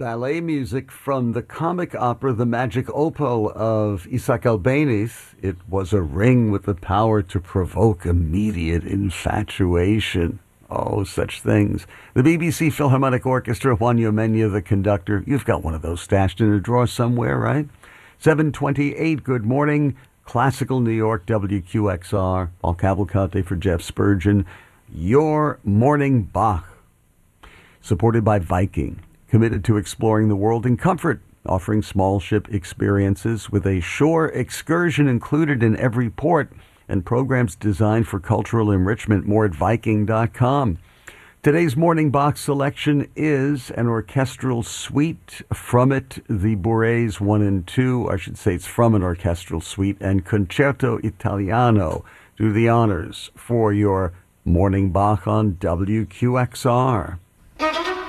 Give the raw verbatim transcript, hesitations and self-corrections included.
ballet music from the comic opera The Magic Opal of Isaac Albéniz. It was a ring with the power to provoke immediate infatuation. Oh, such things. The B B C Philharmonic Orchestra, Juan Yomenya, the conductor. You've got one of those stashed in a drawer somewhere, right? seven twenty-eight, good morning. Classical New York, W Q X R. Paul Cavalcante for Jeff Spurgeon. Your Morning Bach. Supported by Viking, committed to exploring the world in comfort, offering small ship experiences with a shore excursion included in every port, and programs designed for cultural enrichment. More at Viking dot com. Today's Morning Bach selection is an orchestral suite. From it, the Bourrées one and two, I should say it's from an orchestral suite, and Concerto Italiano do the honors for your Morning Bach on W Q X R.